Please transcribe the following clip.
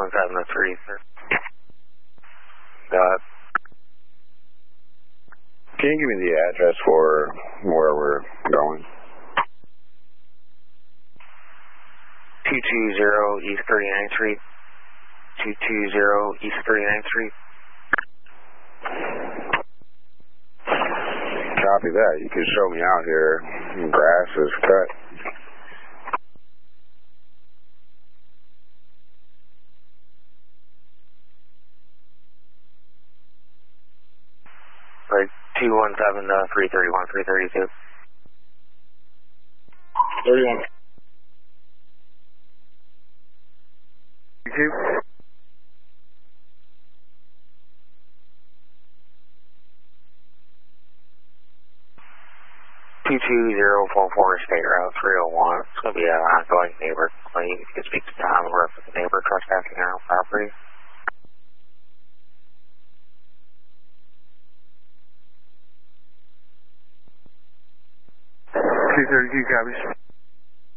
217-3, sir. Got it. Can you give me the address for where we're going? 220 East 39th Street. 220 East 39th Street. Copy that. You can show me out here. Grass is cut. Right, 217-331, 332. 31. 22044 State Route 301. It's going to be an ongoing neighbor complaint. You can speak to Tom or with the neighbor trespassing on our property. 232 copies.